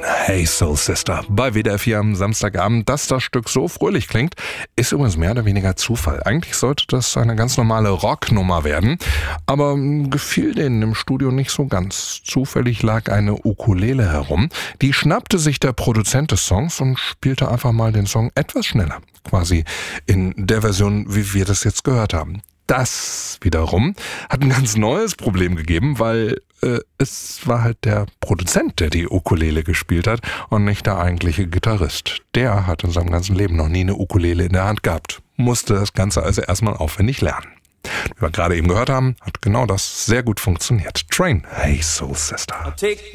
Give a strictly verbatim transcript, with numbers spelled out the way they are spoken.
Hey Soul Sister bei W D R vier am Samstagabend. Dass das Stück so fröhlich klingt, ist übrigens mehr oder weniger Zufall. Eigentlich sollte das eine ganz normale Rocknummer werden, aber gefiel denen im Studio nicht so ganz. Zufällig lag eine Ukulele herum. Die schnappte sich der Produzent des Songs und spielte einfach mal den Song etwas schneller. Quasi in der Version, wie wir das jetzt gehört haben. Das wiederum hat ein ganz neues Problem gegeben, weil äh, es war halt der Produzent, der die Ukulele gespielt hat und nicht der eigentliche Gitarrist. Der hat in seinem ganzen Leben noch nie eine Ukulele in der Hand gehabt, musste das Ganze also erstmal aufwendig lernen. Wie wir gerade eben gehört haben, hat genau das sehr gut funktioniert. Train, Hey Soul Sister.